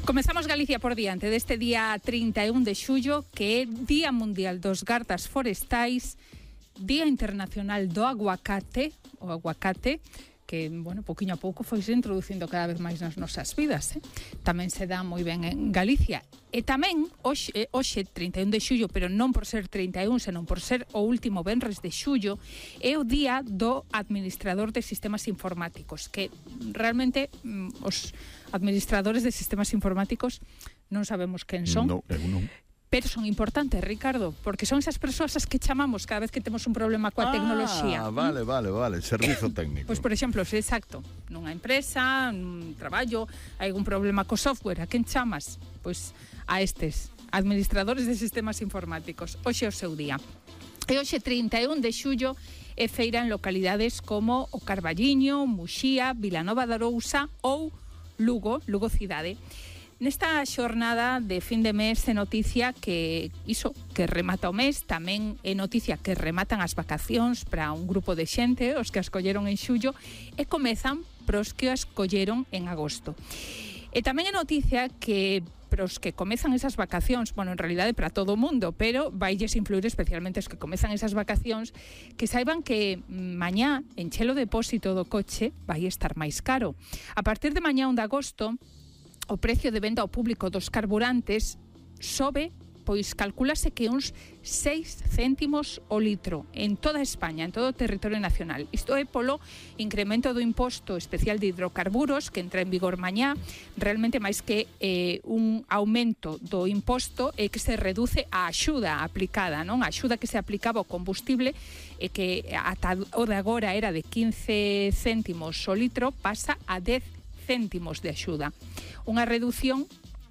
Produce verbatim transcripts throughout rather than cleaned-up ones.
Comezamos Galicia por diante deste día trinta e un de xullo, que é Día Mundial dos Gardas Forestais, Día Internacional do Aguacate, o aguacate, que, bueno, pouquiño a pouco foi se introducindo cada vez máis nas nosas vidas, eh? Tamén se dá moi ben en Galicia. E tamén, hoxe, hoxe, trinta e un de xullo, pero non por ser trinta e un, senón por ser o último venres de xullo, é o día do administrador de sistemas informáticos, que realmente mm, os administradores de sistemas informáticos non sabemos quen son. No, eu non. Pero son importantes, Ricardo, porque son esas persoas as que chamamos cada vez que temos un problema coa ah, tecnoloxía. vale, vale, vale, servizo técnico. Pois, por exemplo, se exacto, nunha empresa, nun traballo, hai algún problema co software, a quen chamas? Pois a estes administradores de sistemas informáticos. Hoxe é o seu día. E hoxe, trinta e un de xullo, é feira en localidades como o Carballiño, Muxía, Vilanova de Arousa ou Lugo, Lugo cidade. Nesta xornada de fin de mes é noticia que iso, que remata o mes, tamén é noticia que rematan as vacacións para un grupo de xente, os que as colleron en xullo, e comezan pros que as colleron en agosto. E tamén é noticia que pros que comezan esas vacacións, bueno, en realidade para todo o mundo, pero vailles influir especialmente os que comezan esas vacacións, que saiban que mañá, en chelo depósito do coche, vai estar máis caro. A partir de mañá un de agosto, o precio de venda ao público dos carburantes sobe, pois calculase que uns seis céntimos o litro en toda España, en todo o territorio nacional. Isto é polo incremento do imposto especial de hidrocarburos que entra en vigor mañá, realmente máis que eh, un aumento do imposto é que se reduce a axuda aplicada, non? A axuda que se aplicaba ao combustible e que ata o de agora era de quince céntimos o litro, pasa a dez céntimos de axuda. Unha reducción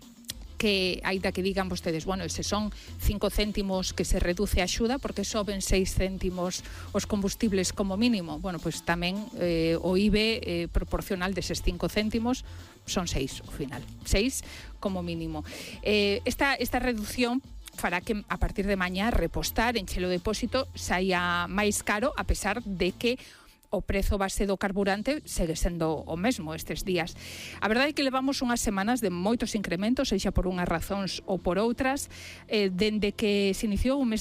que, aínda que digan vostedes, bueno, se son cinco céntimos que se reduce a axuda porque soben seis céntimos os combustibles como mínimo, bueno, pois tamén eh, o I B E eh, proporcional deses cinco céntimos son seis ao final, seis como mínimo. Eh, esta, esta reducción fará que a partir de mañá repostar en chelo depósito saia máis caro, a pesar de que o prezo base do carburante segue sendo o mesmo estes días. A verdade é que levamos unhas semanas de moitos incrementos, sexa por unhas razóns ou por outras, eh, dende que se iniciou o mes